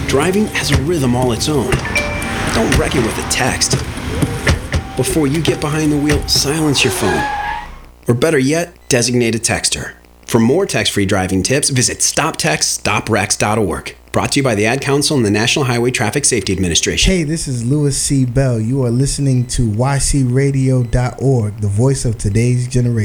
Driving has a rhythm all its own. Don't wreck it with a text. Before you get behind the wheel, silence your phone. Or better yet, designate a texter. For more text-free driving tips, visit stoptextstoprex.org. Brought to you by the Ad Council and the National Highway Traffic Safety Administration. Hey, this is Louis C. Bell. You are listening to ycradio.org, the voice of today's generation.